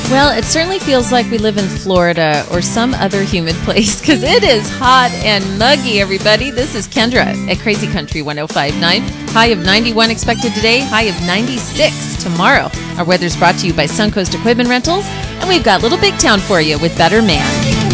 Well, it certainly feels like we live in Florida or some other humid place because it is hot and muggy, everybody. This is Kendra at Crazy Country 105.9. High of 91 expected today, high of 96 tomorrow. Our weather's brought to you by Suncoast Equipment Rentals, and we've got Little Big Town for you with Better Man.